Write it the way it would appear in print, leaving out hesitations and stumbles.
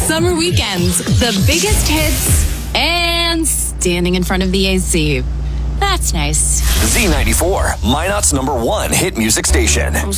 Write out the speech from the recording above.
summer weekends, the biggest hits, and standing in front of the AC. That's nice. Z94, Minot's #1 hit music station.